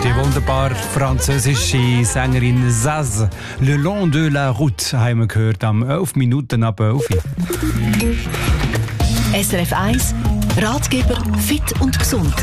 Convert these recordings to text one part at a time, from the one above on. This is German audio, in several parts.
Die wunderbare französische Sängerin Zaz, Le Long de la Route, haben wir gehört, am 11 Minuten ab 11. SRF 1, Ratgeber fit und gesund.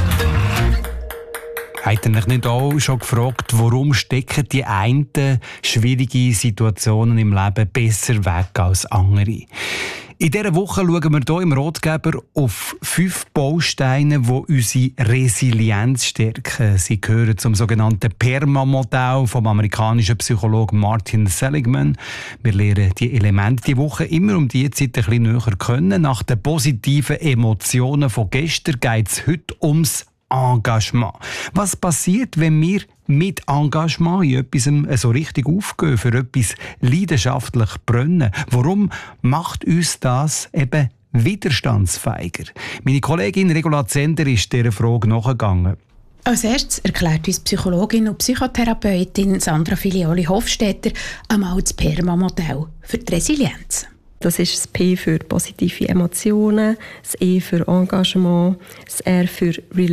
Habt ihr euch nicht auch schon gefragt, warum stecken die einen schwierige Situationen im Leben besser weg als andere? In dieser Woche schauen wir hier im Ratgeber auf 5 Bausteine, die unsere Resilienz stärken. Sie gehören zum sogenannten PERMA-Modell vom amerikanischen Psychologen Martin Seligman. Wir lernen die Elemente diese Woche immer um diese Zeit ein bisschen näher kennen. Nach den positiven Emotionen von gestern geht es heute ums Engagement. Was passiert, wenn wir mit Engagement in etwas so richtig aufgehen, für etwas leidenschaftlich brennen? Warum macht uns das eben widerstandsfähiger? Meine Kollegin Regula Zender ist dieser Frage nachgegangen. Als erstes erklärt uns Psychologin und Psychotherapeutin Sandra Filioli-Hofstetter einmal das PERMA-Modell für die Resilienz. Das ist das P für positive Emotionen, das E für Engagement, das R für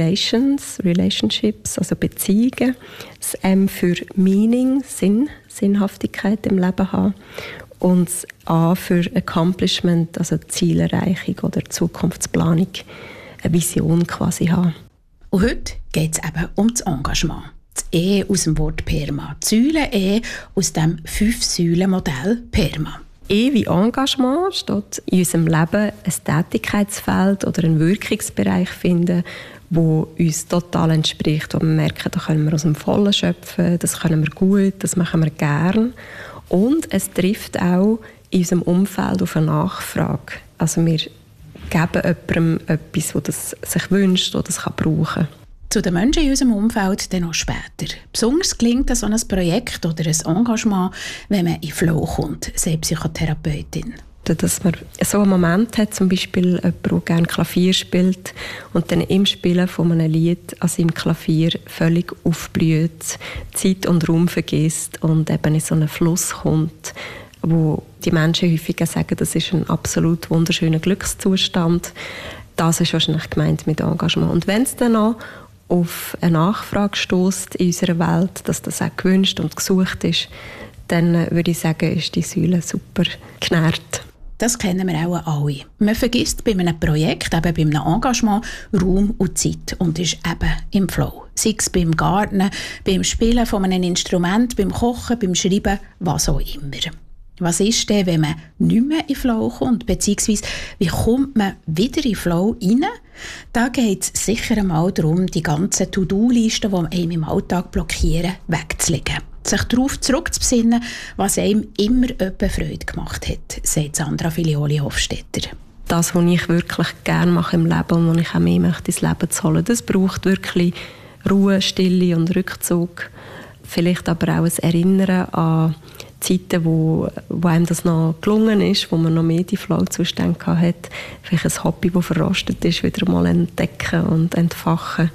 Relationships, also Beziehungen, das M für Meaning, Sinnhaftigkeit im Leben haben und das A für Accomplishment, also Zielerreichung oder Zukunftsplanung, eine Vision quasi haben. Und heute geht es eben um das Engagement. Das E aus dem Wort PERMA, die Säule E aus dem 5-Säulen-Modell PERMA. E wie Engagement steht in unserem Leben ein Tätigkeitsfeld oder einen Wirkungsbereich finden, wo uns total entspricht, wo wir merken, da können wir aus dem Vollen schöpfen, das können wir gut, das machen wir gern. Und es trifft auch in unserem Umfeld auf eine Nachfrage. Also wir geben jemandem etwas, das das sich wünscht oder das brauchen kann. Zu den Menschen in unserem Umfeld dann noch später. Besonders gelingt so ein Projekt oder ein Engagement, wenn man in Flow kommt, sagt Psychotherapeutin. Dass man so einen Moment hat, zum Beispiel jemand, der gerne Klavier spielt und dann im Spielen von einem Lied an seinem Klavier völlig aufblüht, Zeit und Raum vergisst und eben in so einen Fluss kommt, wo die Menschen häufig sagen, das ist ein absolut wunderschöner Glückszustand. Das ist wahrscheinlich gemeint mit Engagement. Und wenn es dann noch auf eine Nachfrage stößt in unserer Welt, dass das auch gewünscht und gesucht ist, dann würde ich sagen, ist die Säule super genährt. Das kennen wir auch alle. Man vergisst bei einem Projekt, eben bei einem Engagement, Raum und Zeit und ist eben im Flow. Sei es beim Garten, beim Spielen von einem Instrument, beim Kochen, beim Schreiben, was auch immer. Was ist denn, wenn man nicht mehr in Flow kommt? Beziehungsweise, wie kommt man wieder in Flow rein? Da geht es sicher einmal darum, die ganzen To-Do-Listen, die einem im Alltag blockieren, wegzulegen. Sich darauf zurückzubesinnen, was einem immer etwas Freude gemacht hat, sagt Sandra Filioli-Hofstetter. Das, was ich wirklich gerne mache im Leben und was ich auch mehr möchte, ins Leben zu holen, das braucht wirklich Ruhe, Stille und Rückzug. Vielleicht aber auch ein Erinnern an Zeiten, wo einem das noch gelungen ist, wo man noch mehr die Flow-Zustände hatte. Vielleicht ein Hobby, das verrostet ist, wieder mal entdecken und entfachen.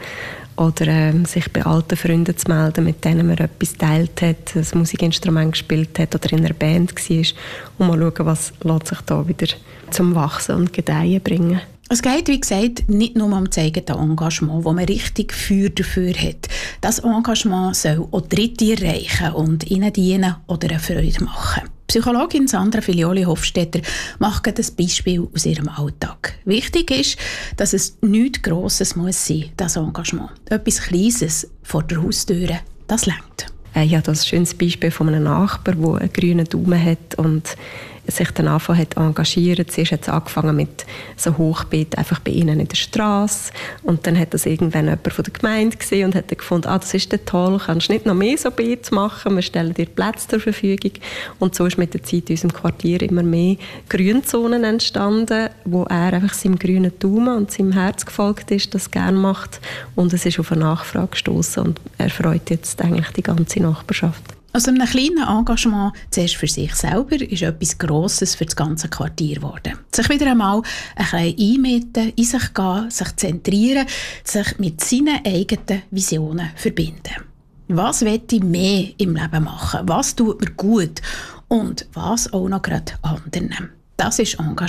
Oder sich bei alten Freunden zu melden, mit denen man etwas geteilt hat, ein Musikinstrument gespielt hat oder in einer Band war. Und mal schauen, was lässt sich da wieder zum Wachsen und Gedeihen bringen. Es geht, wie gesagt, nicht nur um das eigene Engagement, das man richtig Feuer dafür hat. Das Engagement soll auch Dritte erreichen und ihnen dienen oder eine Freude machen. Psychologin Sandra Filioli-Hofstetter macht ein Beispiel aus ihrem Alltag. Wichtig ist, dass es nichts Grosses muss sein, das Engagement. Etwas Kleines vor der Haustür, das reicht. Ja, das ist ein schönes Beispiel von einem Nachbar, der einen grünen Daumen hat und sich dann angefangen hat zu engagieren. Zuerst hat es angefangen mit so Hochbeet einfach bei ihnen in der Straße. Und dann hat das irgendwann jemand von der Gemeinde gesehen und hat dann gefunden, das ist dann toll, kannst du nicht noch mehr so Beete machen, wir stellen dir Plätze zur Verfügung. Und so ist mit der Zeit in unserem Quartier immer mehr Grünzonen entstanden, wo er einfach seinem grünen Daumen und seinem Herz gefolgt ist, das gerne macht. Und es ist auf eine Nachfrage gestoßen und er freut jetzt eigentlich die ganze Nachbarschaft. Aus einem kleinen Engagement, zuerst für sich selber, ist etwas Grosses für das ganze Quartier geworden. Sich wieder einmal ein bisschen einmieten, in sich gehen, sich zentrieren, sich mit seinen eigenen Visionen verbinden. Was will ich mehr im Leben machen? Was tut mir gut? Und was auch noch gerade anderen? Das ist Engagement.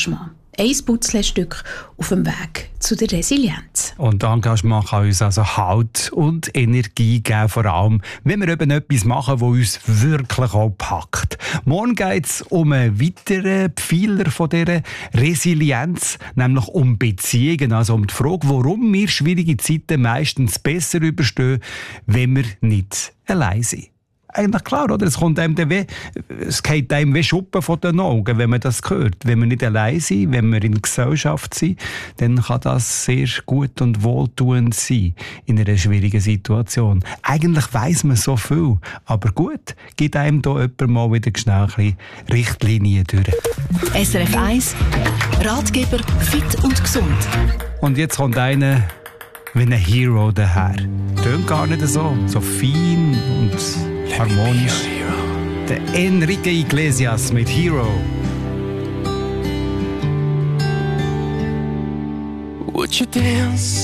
Ein Puzzlestück auf dem Weg zu der Resilienz. Und Engagement kann uns also Halt und Energie geben, vor allem, wenn wir eben etwas machen, das uns wirklich auch packt. Morgen geht es um einen weiteren Pfeiler von dieser Resilienz, nämlich um Beziehungen, also um die Frage, warum wir schwierige Zeiten meistens besser überstehen, wenn wir nicht allein sind. Eigentlich klar, oder? Es kommt einem es geht einem wie Schuppen von den Augen, wenn man das hört. Wenn wir nicht allein sind, wenn wir in der Gesellschaft sind, dann kann das sehr gut und wohltuend sein in einer schwierigen Situation. Eigentlich weiss man so viel, aber gut, gibt einem da jemand mal wieder schnell ein bisschen Richtlinien durch. SRF 1, Ratgeber fit und gesund. Und jetzt kommt einer wie ein Hero daher. Tönt gar nicht so fein und harmonisch. Der Enrique Iglesias mit Hero. Would you dance